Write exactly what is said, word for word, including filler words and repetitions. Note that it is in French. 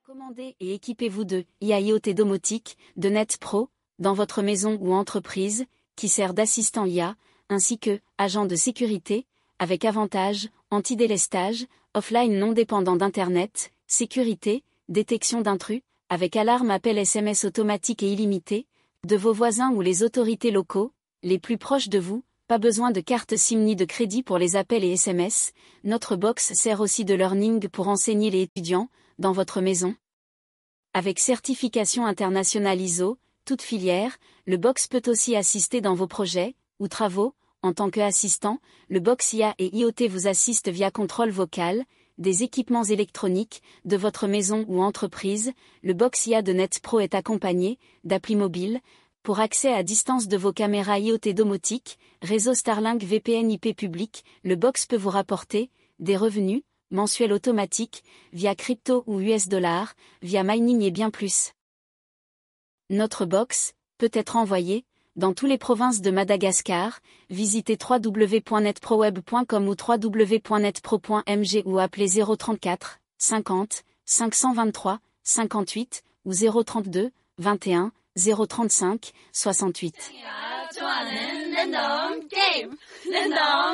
Commandez et équipez-vous de I A I O T domotique de NetPro dans votre maison ou entreprise qui sert d'assistant I A ainsi que agent de sécurité avec avantage, anti-délestage, offline non dépendant d'Internet, sécurité, détection d'intrus, avec alarme appel S M S automatique et illimité, de vos voisins ou les autorités locaux, les plus proches de vous, pas besoin de carte SIM ni de crédit pour les appels et S M S, notre box sert aussi de learning pour enseigner les étudiants, dans votre maison. Avec certification internationale I S O, toute filière, le box peut aussi assister dans vos projets, ou travaux, en tant qu'assistant, le box I A et I O T vous assiste via contrôle vocal, des équipements électroniques, de votre maison ou entreprise, le box I A de NetPro est accompagné, d'applis mobiles, pour accès à distance de vos caméras I O T domotiques, réseau Starlink V P N I P public, le box peut vous rapporter, des revenus, mensuels automatiques, via crypto ou U S dollars, via mining et bien plus. Notre box peut être envoyé dans toutes les provinces de Madagascar. Visitez w w w point net pro web point com ou w w w point net pro point m g ou appelez zéro trente-quatre, cinquante, cinq cent vingt-trois, cinquante-huit ou zéro trente-deux, vingt et un, zéro trente-cinq, soixante-huit.